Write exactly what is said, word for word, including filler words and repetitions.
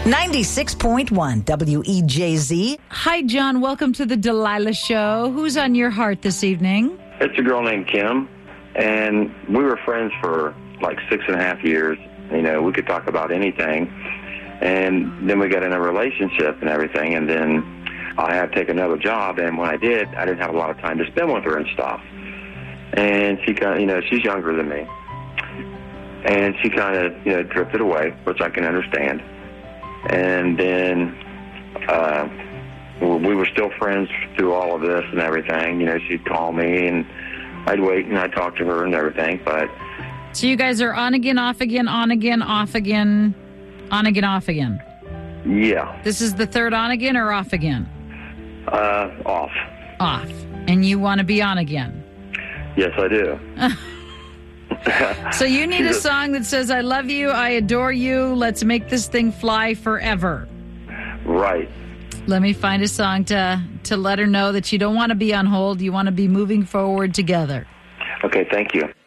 ninety-six point one W E J Z. Hi, John. Welcome to the Delilah Show. Who's on your heart this evening? It's a girl named Kim, and we were friends for like six and a half years. You know, we could talk about anything, and then we got in a relationship and everything, and then I had to take another job, and when I did, I didn't have a lot of time to spend with her and stuff. And she kind of, you know, she's younger than me, and she kind of, you know, drifted away, which I can understand. And then uh, we were still friends through all of this and everything. You know, she'd call me, and I'd wait, and I'd talk to her and everything. But so you guys are on again, off again, on again, off again, on again, off again. Yeah. This is the third on again or off again? Uh, off. Off. And you want to be on again? Yes, I do. So you need a She's song that says, I love you, I adore you, let's make this thing fly forever. Right. Let me find a song to, to let her know that you don't want to be on hold, you want to be moving forward together. Okay, thank you.